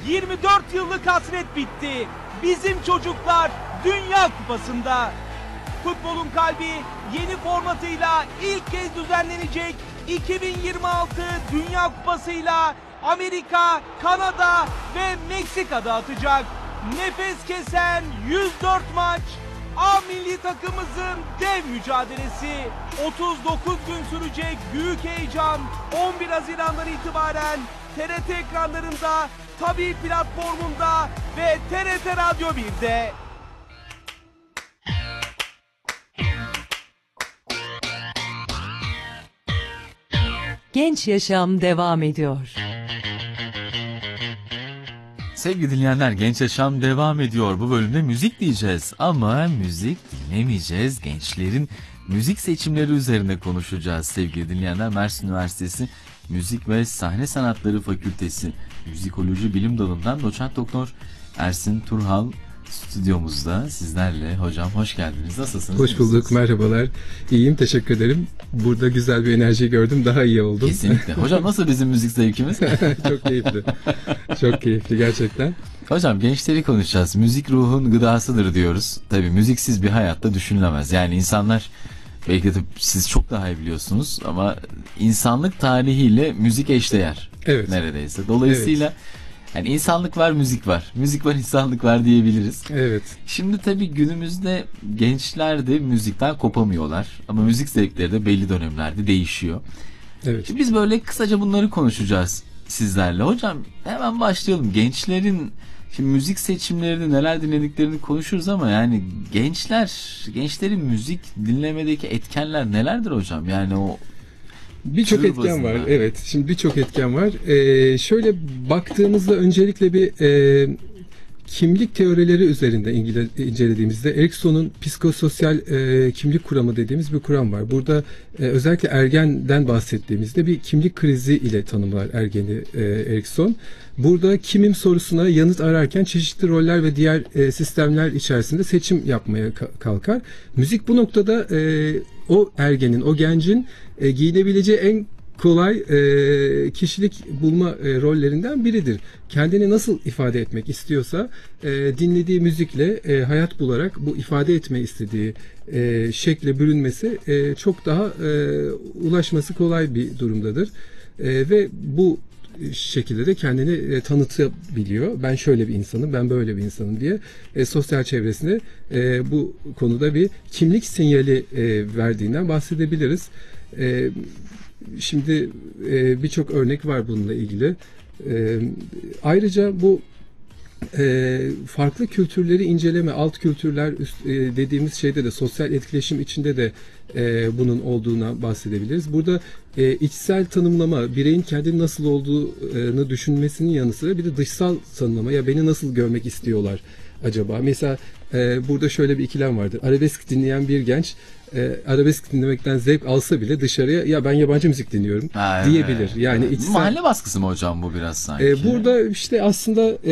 24 yıllık hasret bitti. Bizim çocuklar Dünya Kupası'nda. Futbolun kalbi yeni formatıyla ilk kez düzenlenecek 2026 Dünya Kupası'yla Amerika, Kanada ve Meksika'da atacak. Nefes kesen 104 maç, A milli takımımızın dev mücadelesi. 39 gün sürecek büyük heyecan 11 Haziran'dan itibaren TRT ekranlarında, Tabii platformunda ve TRT Radyo 1'de. Genç Yaşam devam ediyor. Sevgili dinleyenler, Genç Yaşam devam ediyor. Bu bölümde müzik diyeceğiz ama müzik dinlemeyeceğiz. Gençlerin müzik seçimleri üzerine konuşacağız sevgili dinleyenler. Mersin Üniversitesi Müzik ve Sahne Sanatları Fakültesi Müzikoloji Bilim Dalı'ndan Doçent Doktor Ersin Turhal stüdyomuzda sizlerle. Hocam hoş geldiniz. Nasılsınız? Hoş bulduk. Merhabalar. İyiyim. Teşekkür ederim. Burada güzel bir enerji gördüm. Daha iyi oldum. Kesinlikle. Hocam nasıl bizim müzik zevkimiz? Çok keyifli. Çok keyifli gerçekten. Hocam gençleri konuşacağız. Müzik ruhun gıdasıdır diyoruz. Tabii müziksiz bir hayatta düşünülemez. Yani insanlar, belki de siz çok daha iyi biliyorsunuz ama insanlık tarihiyle müzik eşdeğer. Evet. Neredeyse. Dolayısıyla yani insanlık var, müzik var. Müzik var, insanlık var diyebiliriz. Evet. Şimdi tabii günümüzde gençler de müzikten kopamıyorlar. Ama müzik zevkleri de belli dönemlerde değişiyor. Evet. Şimdi biz böyle kısaca bunları konuşacağız sizlerle. Hocam hemen başlayalım. Gençlerin şimdi müzik seçimlerini, neler dinlediklerini konuşuruz ama yani gençlerin müzik dinlemedeki etkenler nelerdir hocam? Yani o Birçok tür etken bazında. var. Evet. Şimdi birçok etken var. Şöyle baktığımızda öncelikle bir kimlik teorileri üzerinde incelediğimizde Erikson'un psikososyal kimlik kuramı dediğimiz bir kuram var. Burada özellikle ergenden bahsettiğimizde bir kimlik krizi ile tanımlar ergeni Erikson. Burada kimim sorusuna yanıt ararken çeşitli roller ve diğer sistemler içerisinde seçim yapmaya kalkar. Müzik bu noktada o ergenin, o gencin giyinebileceği en kolay kişilik bulma rollerinden biridir. Kendini nasıl ifade etmek istiyorsa dinlediği müzikle hayat bularak bu ifade etme istediği şekle bürünmesi çok daha ulaşması kolay bir durumdadır. Ve bu şekilde de kendini tanıtabiliyor. Ben şöyle bir insanım, ben böyle bir insanım diye sosyal çevresine bu konuda bir kimlik sinyali verdiğinden bahsedebiliriz. Şimdi birçok örnek var bununla ilgili. Ayrıca bu farklı kültürleri inceleme, alt kültürler dediğimiz şeyde de sosyal etkileşim içinde de bunun olduğuna bahsedebiliriz. Burada içsel tanımlama, bireyin kendini nasıl olduğunu düşünmesinin yanı sıra bir de dışsal tanımlama, ya beni nasıl görmek istiyorlar acaba? Mesela burada şöyle bir ikilem vardır. Arabesk dinleyen bir genç arabesk dinlemekten zevk alsa bile dışarıya ya ben yabancı müzik dinliyorum diyebilir. Yani içsel... Mahalle baskısı mı hocam bu biraz sanki? Burada işte aslında